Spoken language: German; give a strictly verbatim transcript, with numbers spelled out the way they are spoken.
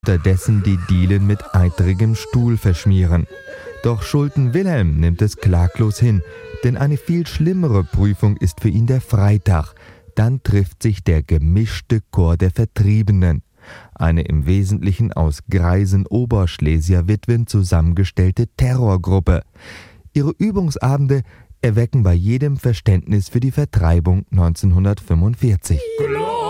unterdessen die Dielen mit eitrigem Stuhl verschmieren. Doch Schulten Wilhelm nimmt es klaglos hin, denn eine viel schlimmere Prüfung ist für ihn der Freitag. Dann trifft sich der gemischte Chor der Vertriebenen, eine im Wesentlichen aus greisen Oberschlesier-Witwen zusammengestellte Terrorgruppe. Ihre Übungsabende erwecken bei jedem Verständnis für die Vertreibung neunzehnhundertfünfundvierzig.